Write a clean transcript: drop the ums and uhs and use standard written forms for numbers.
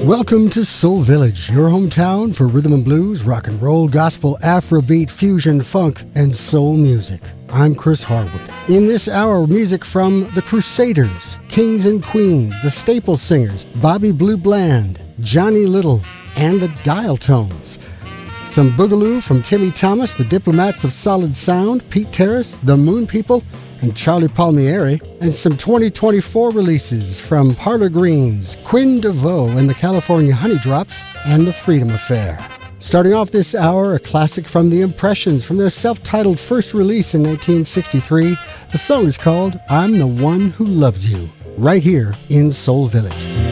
Welcome to Soul Village, your hometown for rhythm and blues, rock and roll, gospel, Afrobeat, fusion, funk, and soul music. I'm Chris Harwood. In this hour, music from the Crusaders, Kings and Queens, the Staple Singers, Bobby Blue Bland, Johnny Little, and the Dial Tones. Some boogaloo from Timmy Thomas, the Diplomats of Solid Sound, Pete Terrace, the Moon People, and Charlie Palmieri, and some 2024 releases from Parlor Greens, Quinn DeVoe and the California Honey Drops, and the Freedom Affair. Starting off this hour, a classic from the Impressions from their self-titled first release in 1963. The song is called I'm the One Who Loves You, right here in Soul Village.